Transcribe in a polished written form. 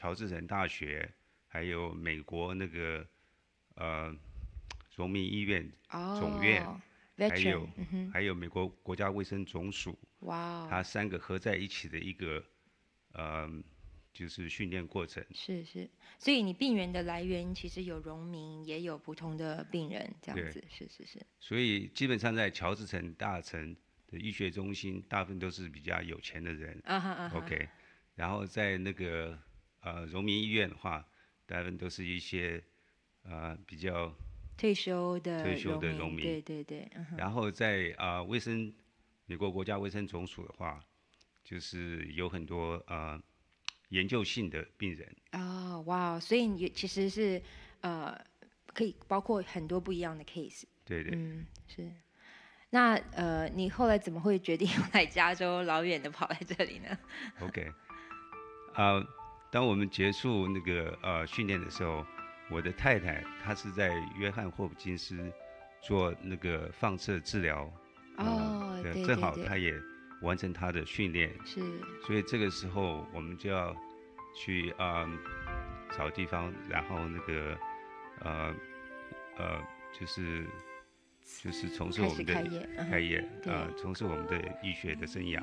乔治城大学，还有美国那个呃荣民医院总院， 哦还 ，veteran， 有嗯哼， 还有美国国家卫生总署， 哇哦， 它三个合在一起的一个呃就是训练过程。 是是，所以你病源的来源其实有农民，也有普通的病人，这样对， 子，是是是， 所以基本上在乔治城大城的医学中心，大部分都是比较有钱的人啊哈啊哈， ，OK。然后在那个荣民医院的话，大部分都是一些比较退休的退休农民， 的农民。 对对对，嗯哼， 然后在美国国家卫生总署的话，就是有很多研究性的病人。 哦，哇哦，所以你其实是呃，可以包括很多不一样的 case， 对对嗯，是。那你后来怎么会决定来加州老远的跑来这里呢？ ，OK。当我们结束那个训练的时候，我的太太她是在约翰霍普金斯做那个放射治疗， 哦， 对，正对对对， 好她也完成她的训练， 是所以这个时候我们就要去找地方，然后那个呃呃就是从事开我们的始开业，嗯哼， 开业对， 从事我们的医学的生涯。